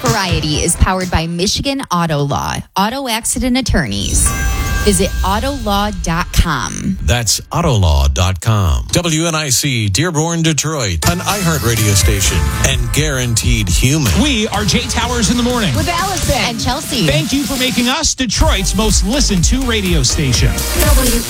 Variety is powered by Michigan Auto Law, auto accident attorneys. Visit autolaw.com. That's autolaw.com. WNIC, Dearborn, Detroit, an iHeartRadio station and guaranteed human. We are Jay Towers in the morning with Allison and Chelsea. Thank you for making us Detroit's most listened to radio station. WNIC.